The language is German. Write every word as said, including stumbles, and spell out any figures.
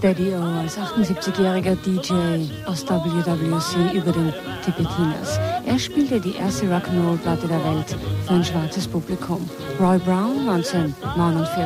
Daddy O als achtundsiebzigjähriger D J aus W W C über den Tipitinas. Er spielte die erste Rock'n'Roll-Platte der Welt für ein schwarzes Publikum. Roy Brown neunzehnhundertneunundvierzig